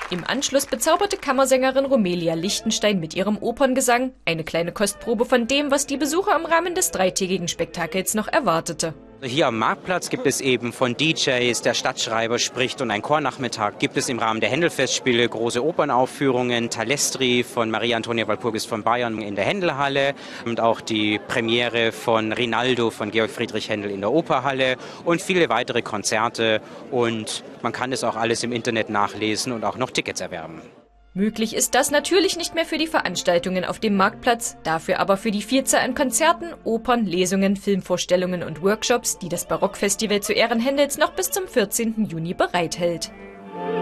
Im Anschluss bezauberte Kammersängerin Romelia Lichtenstein mit ihrem Operngesang eine kleine Kostprobe von dem, was die Besucher im Rahmen des dreitägigen Spektakels noch erwartete. Hier am Marktplatz gibt es eben von DJs, der Stadtschreiber spricht und ein Chornachmittag. Gibt es im Rahmen der Händelfestspiele große Opernaufführungen, Talestri von Maria Antonia Walpurgis von Bayern in der Händelhalle und auch die Premiere von Rinaldo von Georg Friedrich Händel in der Operhalle und viele weitere Konzerte. Und man kann es auch alles im Internet nachlesen und auch noch Tickets erwerben. Möglich ist das natürlich nicht mehr für die Veranstaltungen auf dem Marktplatz, dafür aber für die Vielzahl an Konzerten, Opern, Lesungen, Filmvorstellungen und Workshops, die das Barockfestival zu Ehren Händels noch bis zum 14. Juni bereithält.